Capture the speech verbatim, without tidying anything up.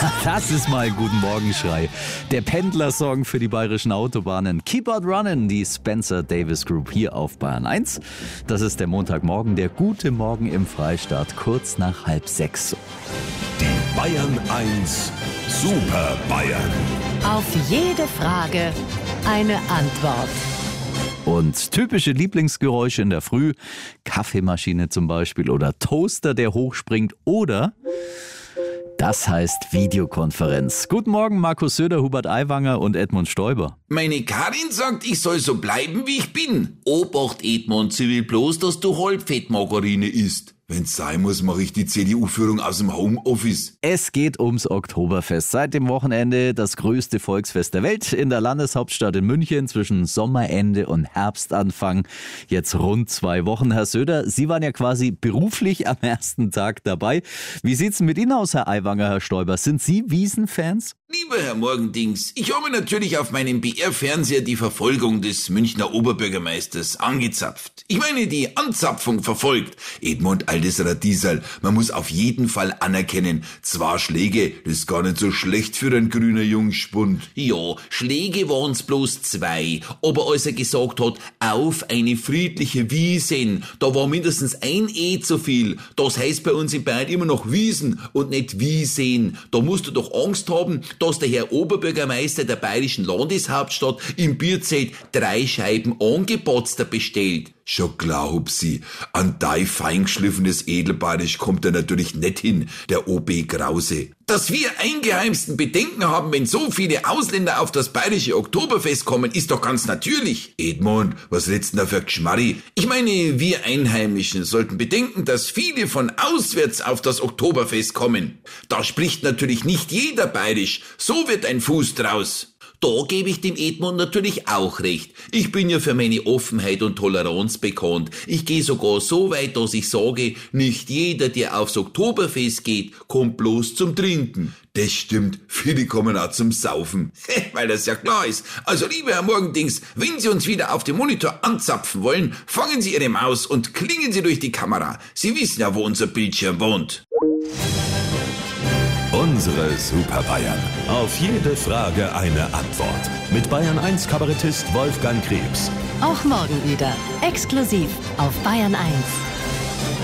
Das ist mal ein guten Morgenschrei. Der Pendlersong für die bayerischen Autobahnen. Keep on running, die Spencer Davis Group hier auf Bayern eins. Das ist der Montagmorgen, der gute Morgen im Freistaat, kurz nach halb sechs. Die Bayern eins Super Bayern. Auf jede Frage eine Antwort. Und typische Lieblingsgeräusche in der Früh, Kaffeemaschine zum Beispiel oder Toaster, der hochspringt oder... Das heißt Videokonferenz. Guten Morgen, Markus Söder, Hubert Aiwanger und Edmund Stoiber. Meine Karin sagt, ich soll so bleiben, wie ich bin. Obacht, Edmund, sie will bloß, dass du Halbfettmargarine isst. Wenn's sein muss, mache ich die C D U-Führung aus dem Homeoffice. Es geht ums Oktoberfest. Seit dem Wochenende das größte Volksfest der Welt in der Landeshauptstadt in München zwischen Sommerende und Herbstanfang. Jetzt rund zwei Wochen. Herr Söder, Sie waren ja quasi beruflich am ersten Tag dabei. Wie sieht's mit Ihnen aus, Herr Aiwanger, Herr Stoiber? Sind Sie Wiesenfans? Lieber Herr Morgendings, ich habe natürlich auf meinem B R-Fernseher die Verfolgung des Münchner Oberbürgermeisters angezapft. Ich meine, die Anzapfung verfolgt. Edmund, altes Radiesal, man muss auf jeden Fall anerkennen, zwei Schläge, das ist gar nicht so schlecht für ein grüner Jungspund. Ja, Schläge waren's bloß zwei, aber als er gesagt hat, auf eine friedliche Wiesen, da war mindestens ein E zu viel. Das heißt bei uns in Bayern immer noch Wiesen und nicht Wiesen. Da musst du doch Angst haben, dass der Herr Oberbürgermeister der bayerischen Landeshauptstadt im Bierzelt drei Scheiben Angepotzter bestellt. Schon glaub sie, an dein feingeschliffenes Edelbayerisch kommt er natürlich nicht hin, der O B Krause. Dass wir eingeheimsten Bedenken haben, wenn so viele Ausländer auf das bayerische Oktoberfest kommen, ist doch ganz natürlich. Edmund, was redst denn da für Geschmarri? Ich meine, wir Einheimischen sollten bedenken, dass viele von auswärts auf das Oktoberfest kommen. Da spricht natürlich nicht jeder bayerisch, so wird ein Fuß draus. Da gebe ich dem Edmund natürlich auch recht. Ich bin ja für meine Offenheit und Toleranz bekannt. Ich gehe sogar so weit, dass ich sage, nicht jeder, der aufs Oktoberfest geht, kommt bloß zum Trinken. Das stimmt, viele kommen auch zum Saufen. Weil das ja klar ist. Also lieber Herr Morgendings, wenn Sie uns wieder auf dem Monitor anzapfen wollen, fangen Sie Ihre Maus und klingen Sie durch die Kamera. Sie wissen ja, wo unser Bildschirm wohnt. Unsere Super Bayern. Auf jede Frage eine Antwort. Mit Bayern eins Kabarettist Wolfgang Krebs. Auch morgen wieder. Exklusiv auf Bayern eins.